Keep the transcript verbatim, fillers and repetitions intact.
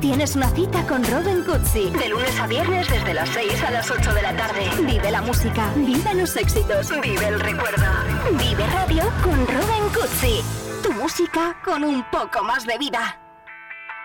Tienes una cita con Robin Cutsi. De lunes a viernes desde las seis a las ocho de la tarde. Vive la música, vive los éxitos, vive el recuerdo. Vive Radio con Robin Cutsi. Tu música con un poco más de vida.